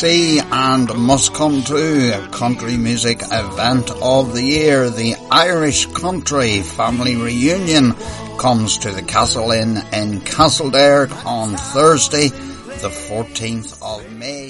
see and must come to country music event of the year. The Irish Country Family Reunion comes to the Castle Inn in Castledare on Thursday, the 14th of May.